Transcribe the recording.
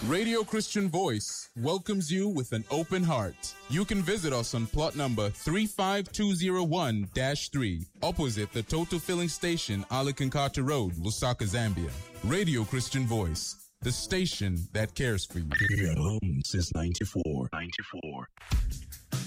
Radio Christian Voice welcomes you with an open heart. You can visit us on plot number 35201-3, opposite the Total Filling Station, Alicancata Road, Lusaka, Zambia. Radio Christian Voice, the station that cares for you. Here at home since 94.